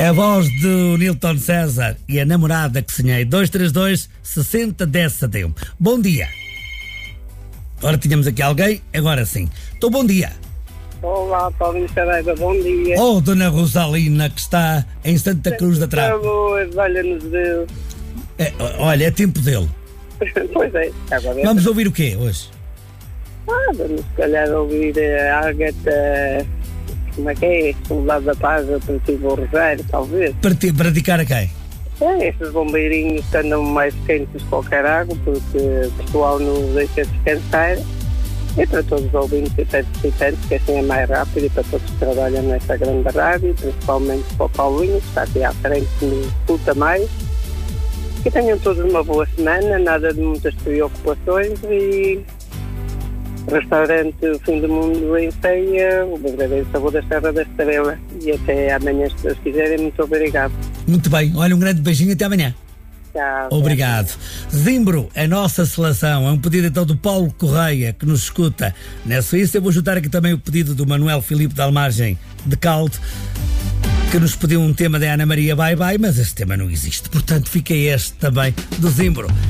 A voz do Nilton César e a namorada que sonhei. 232 60 10 71. Bom dia. Ora, tínhamos aqui alguém, agora sim. Então, bom dia. Olá, Paulinho Saraiva, bom dia. Oh, Dona Rosalina, que está em Santa Cruz da Trave. Olha-nos Deus. Olha, é tempo dele. Pois é, agora Vamos ouvir o quê hoje? vamos se calhar ouvir a Ágata, como é que é? Soldado da Paz, para ti o Rosário, talvez. Para dedicar a quem? Esses bombeirinhos que andam mais quentes que qualquer água, porque o pessoal não deixa descansar. E para todos os ouvintes e participantes, que assim é mais rápido, e para todos que trabalham nessa grande rádio, principalmente para o Paulinho, que está aqui à frente, que nos escuta mais. Que tenham todos uma boa semana, nada de muitas preocupações e restaurante O Fim do Mundo em Ceia, o verdadeiro sabor da Serra da Estrela. E até amanhã, se Deus quiserem. Muito obrigado. Muito bem, olha, um grande beijinho, até amanhã. Tchau. Obrigado. Zimbro, a nossa seleção. É um pedido então do Paulo Correia, que nos escuta na Suíça. Eu vou juntar aqui também o pedido do Manuel Filipe de Almargem de Calde, que nos pediu um tema da Ana Maria Bye Bye, mas este tema não existe. Portanto, fica este também do Zimbro.